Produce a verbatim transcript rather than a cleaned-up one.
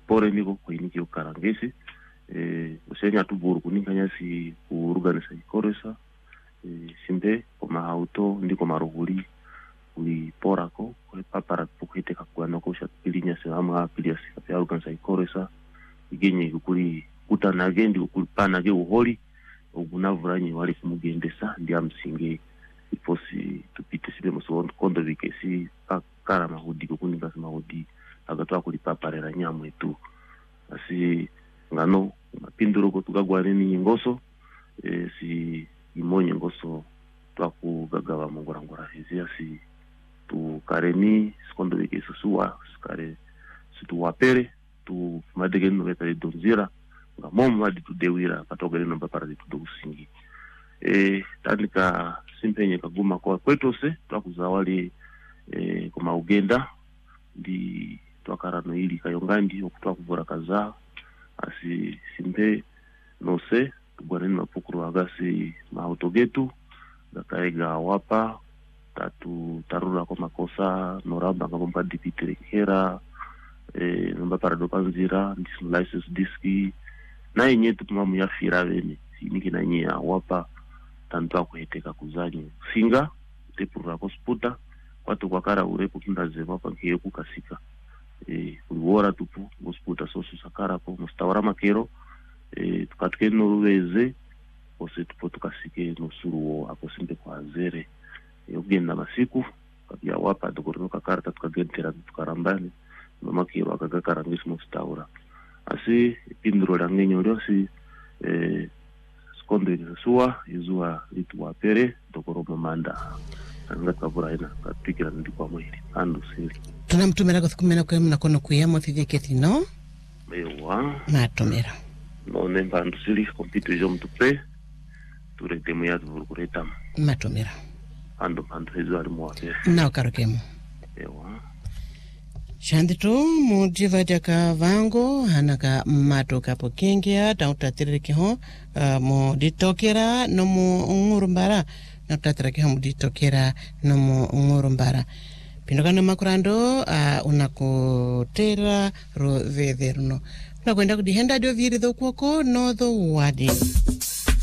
pore niko kwa iniki ukarangesi eh usenya tuburu kunikanya si kuorganiza ikoresa eh simbe koma auto ndiko maruhuli uli porako kwa papara kuhite kakwana ko shapilinya sema pilia sika organiza ikoresa igenye kuri kutanage ndi kupana ge uholi ugunavuranyi wali kumugendesa ndi amsinge iposi tupite sibe muso kondo vikesi kara mahudi kukuninga mahudi agatwa kuli paparera nyamwe tu asi ngano mapinduro ko tukagwane ni ngoso e, si imonye ngoso twakugagawa mungorangora hezi asi tu kareni kondo vikesi suwa skare situ wapere tu madege no beta donzira ngamomo madi tudewira patogere no papara tudosingi eh tandika simpenye kaguma kwa kwetose twakuzawali eh kuma ugenda ndi twakarano ili kayongandi okutwa kuvura kaza asi simpe nose tugwaneni mapukuru agasi mautogetu gakaiga wapa tatu tarura kwa makosa noramba ngomba dipitere kera eh nomba parado panzira ndis license diski na yenyewe tumamu ya fira bene siniki na nyia wapa tanto akuheteka kuzanyi singa tepura kosputa watu kwa kara urepo kindaze wapa kiye kukasika eh uliwora tupu kosputa sosu sakara po mustawara makero eh tukatike noruweze ose tupo tukasike nosuru apo simpe kwa azere e, ugenda masiku kabia wapa dokoroka karta tukagentera tukarambani mama kiro akagakara ngisi mustawara asi pindro langenyo ryosi eh skondo suwa izua litu wapere dokoro mamanda ngaka buraina katikira ndi kwa mwili ando siri tunamtumira kukumena kwa mna kono kuyamo fideketi no mewa natomera no nemba ando siri kompito jo mtupe turete muyazi vurukureta natomera ando ando hizo ali mwapere na karokemo ewa Shandito mujiva jaka vango hanaka mato kapo kengia tautatiriki ho uh, mo ditokera no mo ngurumbara na tatiriki ho mo ditokera no mo ngurumbara pinokano makurando uh, unakotera ro vederno unakwenda kudihenda dio viri dho kuoko no dho wadi